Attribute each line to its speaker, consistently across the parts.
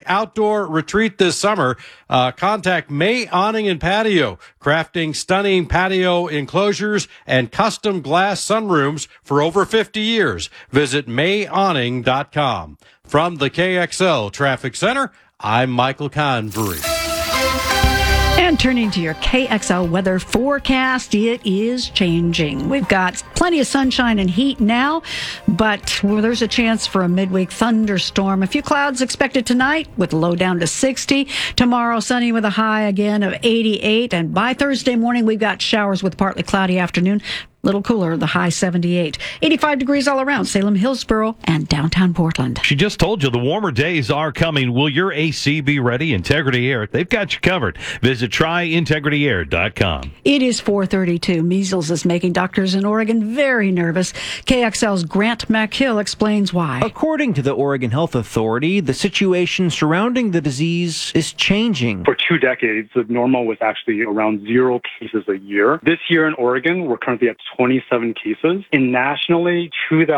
Speaker 1: outdoor retreat this summer. Contact May Awning and Patio, crafting stunning patio enclosures and custom glass sunrooms for over 50 years. Visit mayawning.com. From the KXL Traffic Center, I'm Michael Convery.
Speaker 2: And turning to your KXL weather forecast, it is changing. We've got plenty of sunshine and heat now, but there's a chance for a midweek thunderstorm. A few clouds expected tonight with a low down to 60. Tomorrow, sunny with a high again of 88. And by Thursday morning, we've got showers with partly cloudy afternoon. Little cooler, the high 78. 85 degrees all around Salem, Hillsborough, and downtown Portland.
Speaker 3: She just told you the warmer days are coming. Will your AC be ready? Integrity Air, they've got you covered. Visit tryintegrityair.com.
Speaker 2: It is 4:32. Measles is making doctors in Oregon very nervous. KXL's Grant McHill explains why.
Speaker 4: According to the Oregon Health Authority, the situation surrounding the disease is changing.
Speaker 5: For 2 decades, the normal was actually around 0 cases a year. This year in Oregon, we're currently at 27 cases, and nationally,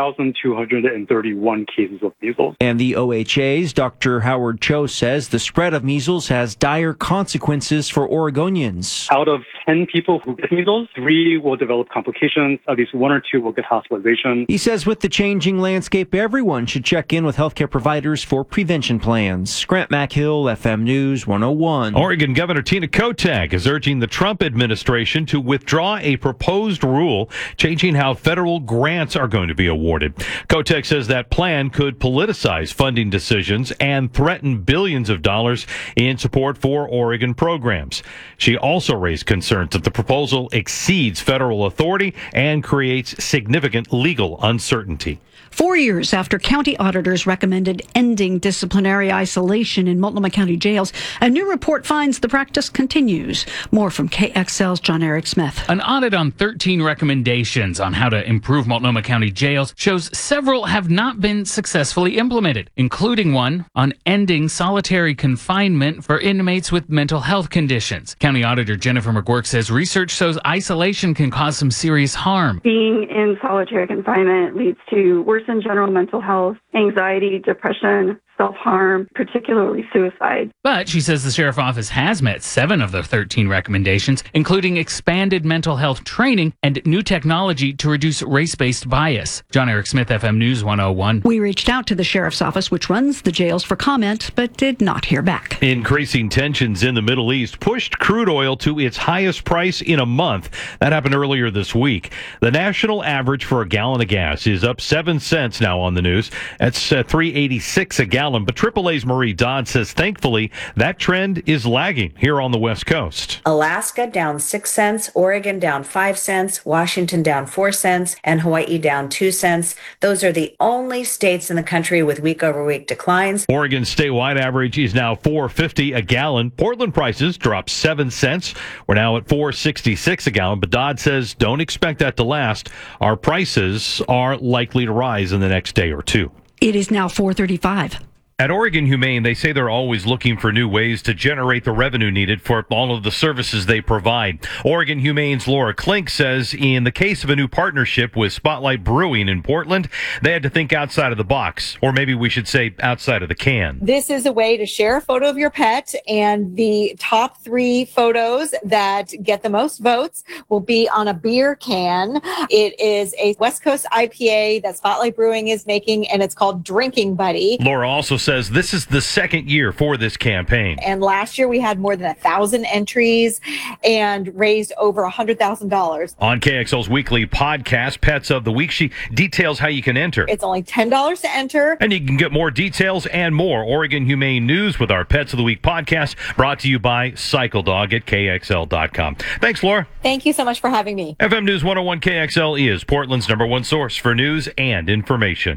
Speaker 5: 2,231 cases of measles.
Speaker 4: And the OHA's Dr. Howard Cho says the spread of measles has dire consequences for Oregonians.
Speaker 5: Out of 10 people who get measles, 3 will develop complications. At least 1 or 2 will get hospitalization.
Speaker 4: He says with the changing landscape, everyone should check in with healthcare providers for prevention plans. Grant McHill, FM News 101.
Speaker 3: Oregon Governor Tina Kotek is urging the Trump administration to withdraw a proposed rule changing how federal grants are going to be awarded. Kotek says that plan could politicize funding decisions and threaten billions of dollars in support for Oregon programs. She also raised concerns that the proposal exceeds federal authority and creates significant legal uncertainty.
Speaker 2: 4 years after county auditors recommended ending disciplinary isolation in Multnomah County jails, a new report finds the practice continues. More from KXL's John Eric Smith.
Speaker 6: An audit on 13 recommendations on how to improve Multnomah County jails shows several have not been successfully implemented, including one on ending solitary confinement for inmates with mental health conditions. County Auditor Jennifer McGuirk says research shows isolation can cause some serious harm.
Speaker 7: Being in solitary confinement leads to worsened general mental health, anxiety, depression, self-harm, particularly suicide.
Speaker 6: But she says the sheriff's office has met 7 of the 13 recommendations, including expanded mental health training and new technology to reduce race-based bias. John Eric Smith, FM News 101.
Speaker 2: We reached out to the sheriff's office, which runs the jails, for comment, but did not hear back.
Speaker 3: Increasing tensions in the Middle East pushed crude oil to its highest price in a month. That happened earlier this week. The national average for a gallon of gas is up 7 cents now on the news. That's $3.86 a gallon. But AAA's Marie Dodd says, thankfully, that trend is lagging here on the West Coast.
Speaker 8: Alaska down 6 cents, Oregon down 5 cents, Washington down 4 cents, and Hawaii down 2 cents. Those are the only states in the country with week-over-week declines.
Speaker 3: Oregon's statewide average is now $4.50 a gallon. Portland prices dropped 7 cents. We're now at $4.66 a gallon. But Dodd says, don't expect that to last. Our prices are likely to rise in the next day or two.
Speaker 2: It is now 4:35.
Speaker 3: At Oregon Humane, they say they're always looking for new ways to generate the revenue needed for all of the services they provide. Oregon Humane's Laura Klink says in the case of a new partnership with Spotlight Brewing in Portland, they had to think outside of the box, or maybe we should say outside of the can.
Speaker 9: This is a way to share a photo of your pet, and the top 3 photos that get the most votes will be on a beer can. It is a West Coast IPA that Spotlight Brewing is making, and it's called Drinking Buddy.
Speaker 3: Laura also says this is the second year for this campaign.
Speaker 9: And last year we had more than 1,000 entries and raised over $100,000.
Speaker 3: On KXL's weekly podcast, Pets of the Week, she details how you can enter.
Speaker 9: It's only $10 to enter.
Speaker 3: And you can get more details and more Oregon Humane News with our Pets of the Week podcast, brought to you by Cycle Dog at KXL.com. Thanks, Laura.
Speaker 9: Thank you so much for having me.
Speaker 3: FM News 101 KXL is Portland's #1 source for news and information.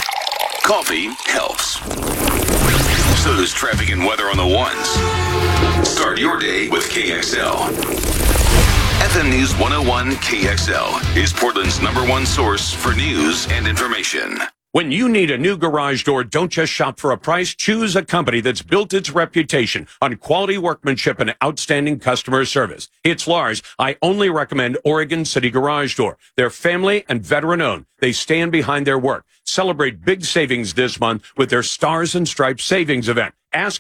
Speaker 10: Coffee helps. So does traffic and weather on the ones. Start your day with KXL. FM News 101 KXL is Portland's #1 source for news and information.
Speaker 11: When you need a new garage door, don't just shop for a price. Choose a company that's built its reputation on quality workmanship and outstanding customer service. It's Lars. I only recommend Oregon City Garage Door. They're family and veteran-owned. They stand behind their work. Celebrate big savings this month with their Stars and Stripes savings event. Ask